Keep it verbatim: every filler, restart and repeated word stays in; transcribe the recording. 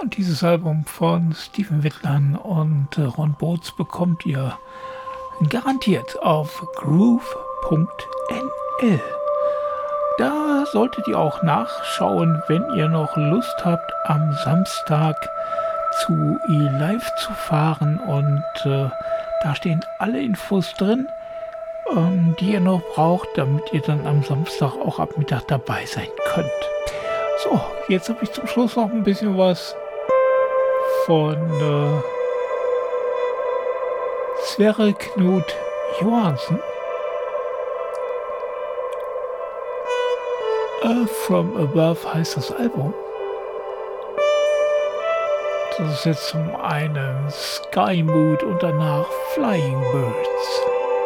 und dieses Album von Stephen Wittland und äh, Ron Boots bekommt ihr garantiert auf groove punkt n l. Da solltet ihr auch nachschauen, wenn ihr noch Lust habt, am Samstag zu E-Live zu fahren. Und äh, da stehen alle Infos drin, ähm, die ihr noch braucht, damit ihr dann am Samstag auch ab Mittag dabei sein könnt. So, jetzt habe ich zum Schluss noch ein bisschen was von äh, Sverre Knut Johansen. Uh, From Above heißt das Album. Das ist jetzt zum einen Sky Mood und danach Flying Birds.